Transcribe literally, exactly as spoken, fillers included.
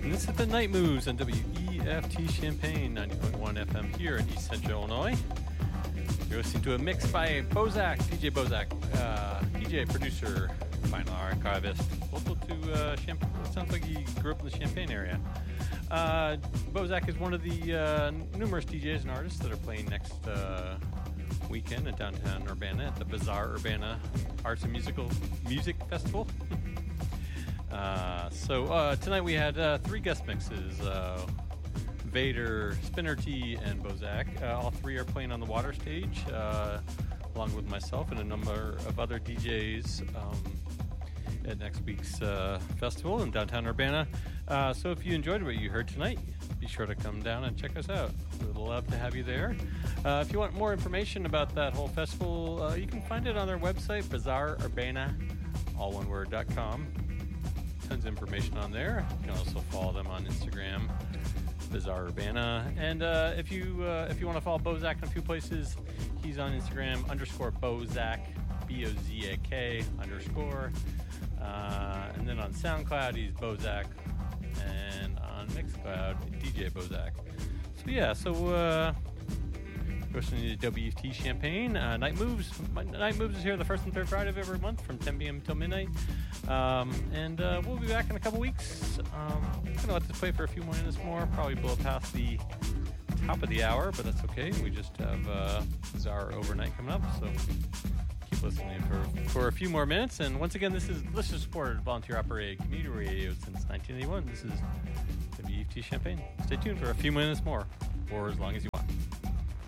And this is the Night Moves on W E F T Champaign, ninety point one F M here in East Central Illinois. You're listening to a mix by Bozak, D J Bozak, uh, D J, producer, vinyl archivist, local to uh, Champaign. It sounds like he grew up in the Champaign area. Uh, Bozak is one of the uh, numerous D Js and artists that are playing next uh, weekend in downtown Urbana at the Bazaar Urbana Arts and Musical Music Festival. uh, so uh, tonight we had uh, three guest mixes. Uh, Vader, Spinner T, and Bozak. Uh, all three are playing on the water stage, uh, along with myself and a number of other D Js um, at next week's uh, festival in downtown Urbana. Uh, so if you enjoyed what you heard tonight, be sure to come down and check us out. We'd love to have you there. Uh, if you want more information about that whole festival, uh, you can find it on their website, bazaar urbana, all one word, dot com. Tons of information on there. You can also follow them on Instagram, Bazaar Urbana. And uh, if you uh, if you want to follow Bozak in a few places, he's on Instagram, underscore Bozak, B O Z A K, underscore. Uh, and then on SoundCloud, he's Bozak. And on Mixcloud, D J Bozak. So yeah, so uh, listening to W E F T Champaign. Uh, Night Moves. My, Night Moves is here the first and third Friday of every month from ten p.m. until midnight. Um, and uh, we'll be back in a couple weeks. Um, I'm going to let this play for a few more minutes more. Probably blow past the top of the hour, but that's okay. We just have uh, Bazaar overnight coming up, so keep listening for, for a few more minutes. And once again, this is listener supported, volunteer operated community radio since nineteen eighty-one. This is W E F T Champaign. Stay tuned for a few minutes more, or as long as you want.